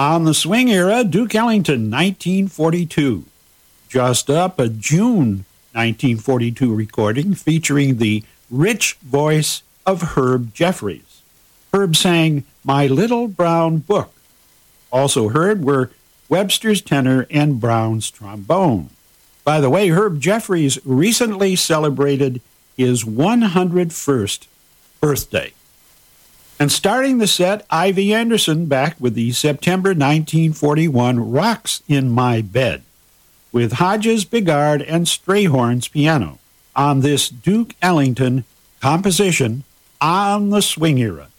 On the swing era, Duke Ellington, 1942. Just Up, a June 1942 recording featuring the rich voice of Herb Jeffries. Herb sang My Little Brown Book. Also heard were Webster's tenor and Brown's trombone. By the way, Herb Jeffries recently celebrated his 101st birthday. And starting the set, Ivy Anderson back with the September 1941 Rocks in My Bed, with Hodges, Bigard, and Strayhorn's piano on this Duke Ellington composition, On the Swing Era.